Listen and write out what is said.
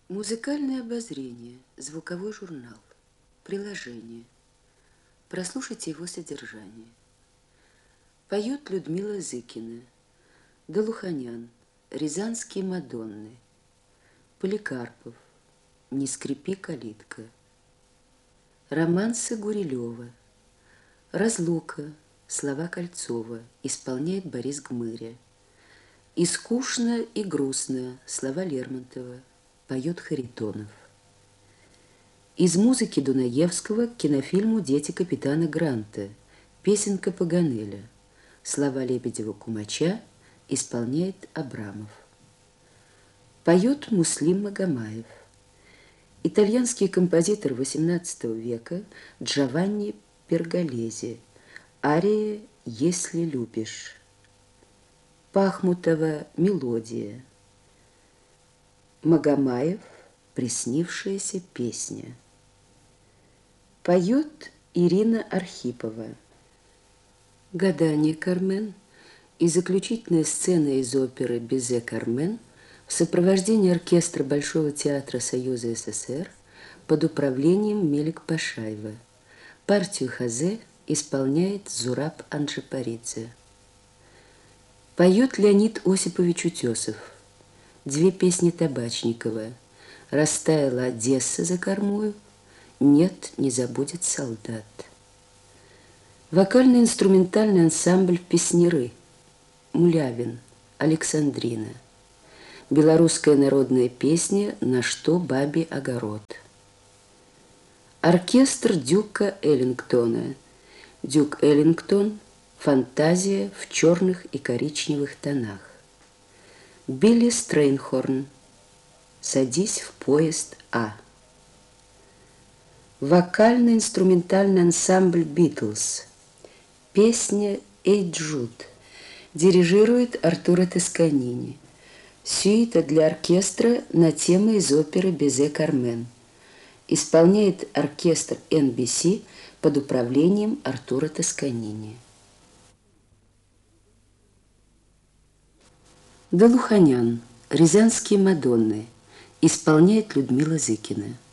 Музыкальное обозрение, звуковой журнал, приложение. Прослушайте его содержание. Поет Людмила Зыкина, Долуханян, Рязанские Мадонны, Поликарпов, «Не скрипи калитка», романсы Гурилева, «Разлука», слова Кольцова, исполняет Борис Гмыря, «И скучно, и грустно», слова Лермонтова, поет Харитонов. Из музыки Дунаевского к кинофильму «Дети капитана Гранта», песенка Паганеля, слова Лебедева-Кумача, исполняет Абрамов. Поет Муслим Магомаев. Итальянский композитор XVIII века Джованни Перголези, ария «Если любишь». Пахмутова мелодия. Магомаев «Приснившаяся песня». Поет Ирина Архипова. «Гадание Кармен» и заключительная сцена из оперы «Безе Кармен» в сопровождении оркестра Большого театра Союза СССР под управлением Мелик-Пашаева. Партию Хазе исполняет Зураб Анджапаридзе. Поет Леонид Осипович Утесов. Две песни Табачникова: «Растаяла Одесса за кормою», «Нет, не забудет солдат». Вокально-инструментальный ансамбль «Песняры», Мулявин, Александрина. Белорусская народная песня «На что бабе огород». Оркестр Дюка Эллингтона. Дюк Эллингтон «Фантазия в черных и коричневых тонах». Билли Стрейнхорн «Садись в поезд А». Вокально-инструментальный ансамбль «Битлз». Песня «Эй, Джуд». Дирижирует Артуро Тосканини. Сюита для оркестра на темы из оперы «Безе Кармен». Исполняет оркестр NBC под управлением Артуро Тосканини. Долуханян, Рязанские Мадонны, исполняет Людмила Зыкина.